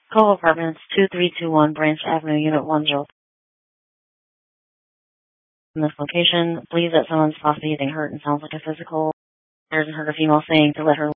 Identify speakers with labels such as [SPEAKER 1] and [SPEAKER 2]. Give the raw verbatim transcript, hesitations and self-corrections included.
[SPEAKER 1] Cove Apartments, two three two one Branch Avenue, Unit one oh. In this location, believes that someone's possibly getting hurt and sounds like a physical. There's heard a female saying to let her